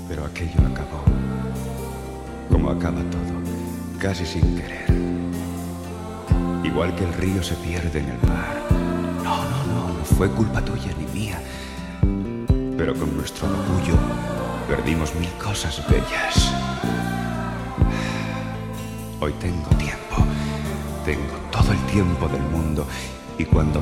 Pero aquello acabó, como acaba todo, casi sin querer. Igual que el río se pierde en el mar. No fue culpa tuya ni mía. Pero con nuestro orgullo perdimos mil cosas bellas. Hoy tengo tiempo, tengo todo el tiempo del mundo. Y cuando